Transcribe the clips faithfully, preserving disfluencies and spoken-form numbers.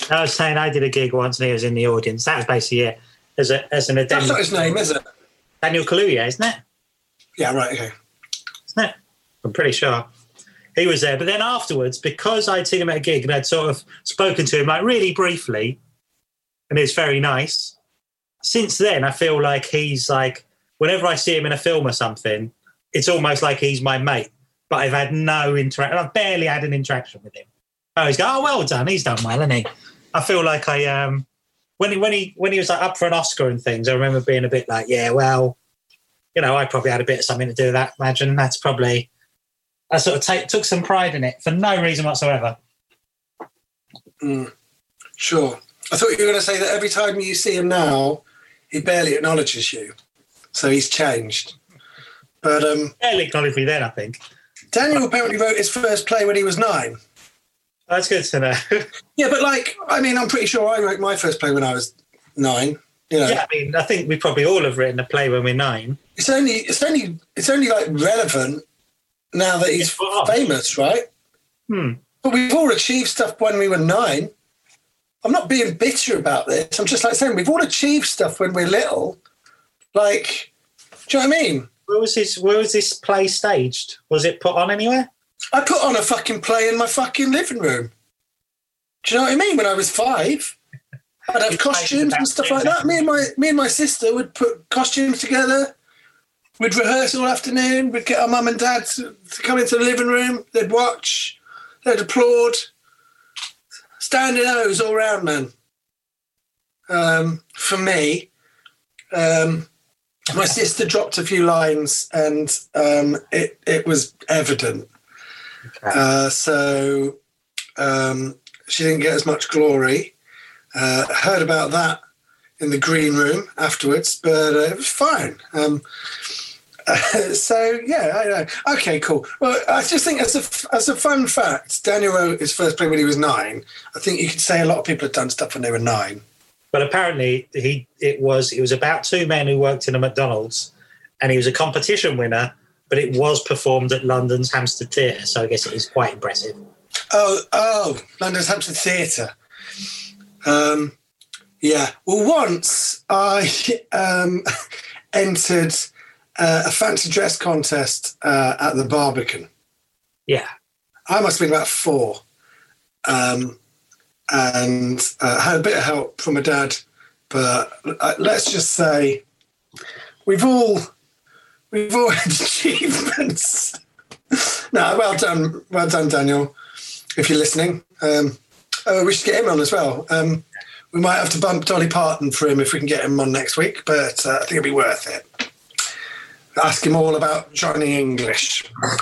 I was saying I did a gig once and he was in the audience. That was basically it. As, a, as an addendum. That's not his name, is it? Daniel Kaluuya, isn't it? Yeah, right, okay. Isn't it? I'm pretty sure. He was there. But then afterwards, because I'd seen him at a gig and I'd sort of spoken to him like really briefly, and it's very nice, since then I feel like he's like, whenever I see him in a film or something, it's almost like he's my mate. But I've had no interaction. I've barely had an interaction with him. I always go, oh, well done. He's done well, hasn't he? I feel like I... um. When he when he when he was like up for an Oscar and things, I remember being a bit like, yeah, well, you know, I probably had a bit of something to do with that. Imagine that's probably I sort of take, took some pride in it for no reason whatsoever. Mm, sure. I thought you were going to say that every time you see him now, he barely acknowledges you, so he's changed. But um, barely acknowledged me then, I think. Daniel apparently wrote his first play when he was nine. That's good to know. Yeah, but like, I mean, I'm pretty sure I wrote my first play when I was nine. You know? Yeah, I mean, I think we probably all have written a play when we're nine. It's only, it's only, it's only like relevant now that he's famous, right? Hmm. But we've all achieved stuff when we were nine. I'm not being bitter about this. I'm just like saying we've all achieved stuff when we're little. Like, do you know what I mean? Where was this? Where was this play staged? Was it put on anywhere? I put on a fucking play in my fucking living room. Do you know what I mean? When I was five, I'd have costumes and stuff like that. Me and my me and my sister would put costumes together. We'd rehearse all afternoon. We'd get our mum and dad to, to come into the living room. They'd watch. They'd applaud. Standing O's all round, man. Um, for me, um, my sister dropped a few lines, and um, it it was evident. Okay. Uh, so um, she didn't get as much glory. Uh, heard about that in the green room afterwards, but uh, it was fine. Um, uh, so yeah, I know. Okay, cool. Well, I just think as a as a fun fact, Daniel wrote his first play when he was nine. I think you could say a lot of people had done stuff when they were nine. But apparently, he it was it was about two men who worked in a McDonald's, and he was a competition winner. But it was performed at London's Hampstead Theatre, so I guess it is quite impressive. Oh, oh, London's Hampstead Theatre. Um, yeah. Well, once I um, entered uh, a fancy dress contest uh, at the Barbican. Yeah. I must have been about four. Um, and uh, had a bit of help from my dad. But uh, let's just say we've all... We've all had achievements. No, well done, well done, Daniel. If you're listening, um, oh, we should get him on as well. Um, we might have to bump Dolly Parton for him if we can get him on next week, but uh, I think it'll be worth it. Ask him all about Johnny English.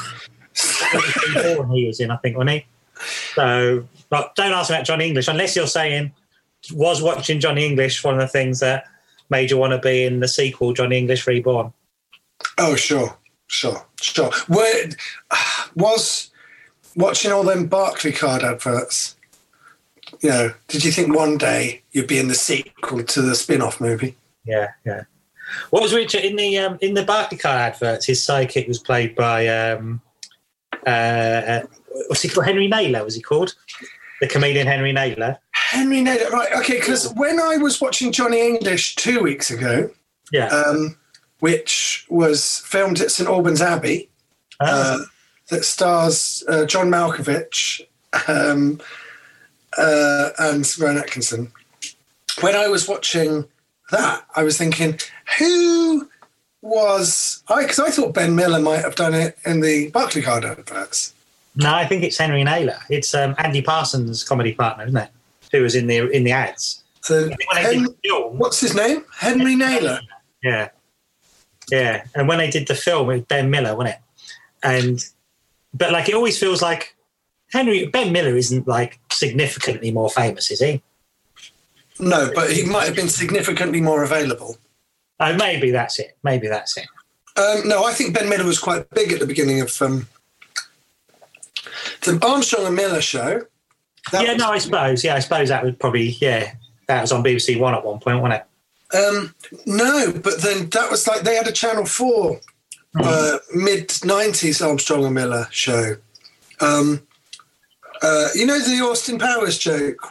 He was in, I think, wasn't he? So, but don't ask about Johnny English unless you're saying was watching Johnny English one of the things that made you want to be in the sequel, Johnny English Reborn. Oh, sure, sure, sure. Where, was watching all them Barclaycard adverts, you know, did you think one day you'd be in the sequel to the spin-off movie? Yeah, yeah. What was Richard in the um, in the Barclaycard adverts? His sidekick was played by um, uh, what's he called? Henry Naylor. Was he called the comedian Henry Naylor? Henry Naylor, right? Okay, because when I was watching Johnny English two weeks ago, yeah. Um, which was filmed at St Albans Abbey, oh. uh, that stars uh, John Malkovich um, uh, and Rowan Atkinson. When I was watching that, I was thinking, who was... I? Because I thought Ben Miller might have done it in the Barclaycard adverts. No, I think it's Henry Naylor. It's um, Andy Parsons' comedy partner, isn't it? Who was in the in the ads. So Hen- film, what's his name? Henry Naylor. Yeah. Yeah, and when they did the film, it was Ben Miller, wasn't it? And but like it always feels like Henry Ben Miller isn't like significantly more famous, is he? No, but he might have been significantly more available. Oh, maybe that's it. Maybe that's it. Um, no, I think Ben Miller was quite big at the beginning of um, the Armstrong and Miller show. That yeah, no, I suppose. Yeah, I suppose that would probably yeah, that was on B B C One at one point, wasn't it? Um, no, but then that was like they had a Channel four uh, mid nineties Armstrong and Miller show. Um, uh, you know the Austin Powers joke